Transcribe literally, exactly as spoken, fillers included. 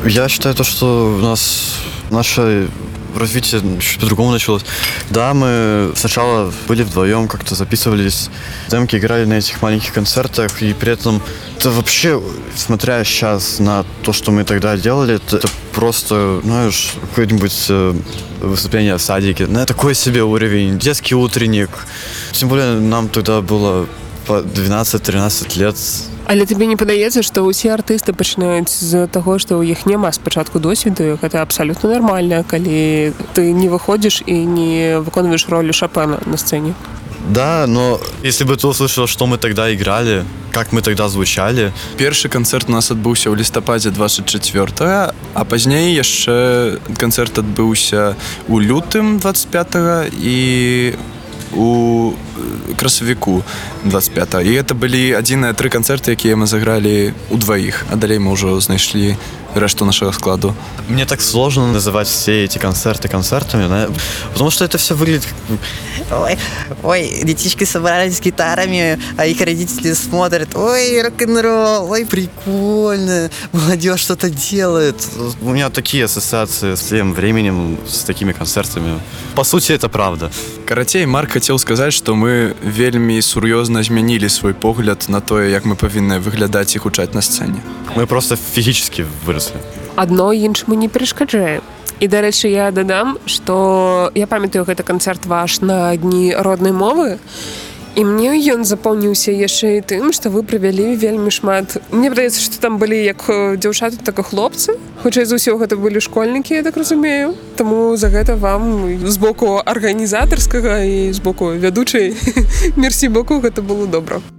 Я считаю то, что у нас наше развитие чуть по-другому началось. Да, мы сначала были вдвоем, как-то записывались, демки играли на этих маленьких концертах, и при этом это вообще, смотря сейчас на то, что мы тогда делали, это, это просто, знаешь, какое-нибудь э, выступление в садике. На такой себе уровень, детский утренник. Тем более нам тогда было по двенадцать-тринадцать лет. Але табе не падаецца, што ўсе артысты пачынаюць з таго, што ў іх няма спачатку досведу, гэта абсалютна нармальна, калі ты не выходзіш і не выконваеш ролю Шопена на сцэне. Да, но если бы ты услышал, что мы тогда играли, как мы тогда звучали. Першы канцэрт у нас адбыўся ў лістападзе двадцать чвёртага, а пазней яшчэ канцэрт адбыўся ў лютым двадцать пятага і у красавіку двадцать пятага. І гэта былі адзіныя тры канцэрты, якія мы загралі удваіх, а далей мы ўжо знайшлі решту нашего складу. Мне так сложно называть все эти концерты концертами, да? Потому что это все выглядит как... Ой, ой, детишки собрались с гитарами, а их родители смотрят. Ой, рок-н-ролл, ой, прикольно, молодежь что-то делает. У меня такие ассоциации с тем временем, с такими концертами. По сути, это правда. Карацей, Марк хотел сказать, что мы вельмі сур'ёзна змянілі свой погляд на тое, як мы павінны выглядаць і гучаць на сцэне. Мы просто физически выросли. Адно іншаму не перашкаджае. І, дарэчы, я дадам, што я памятаю гэты канцэрт ваш на дні роднай мовы, і мне ён запомніўся яшчэ і тым, што вы правялі вельмі шмат. Мне падаецца, што там былі як дзяўчаты, так і хлопцы. Хутчэй за ўсё гэта былі школьнікі, я так разумею. Таму за гэта вам з боку арганізатарскага і з боку вядучай мерсі боку гэта было добра.